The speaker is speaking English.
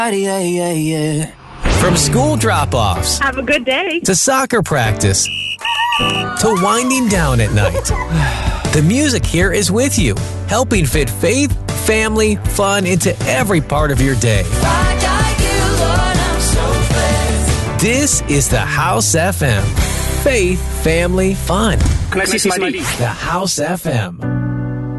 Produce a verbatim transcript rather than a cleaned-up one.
Yeah, yeah, yeah. From school drop-offs Have a good day. to soccer practice to winding down at night. The music here is with you, helping fit faith, family, fun into every part of your day. This is the House F M. Faith, family, fun. Can I see some I D? The House F M.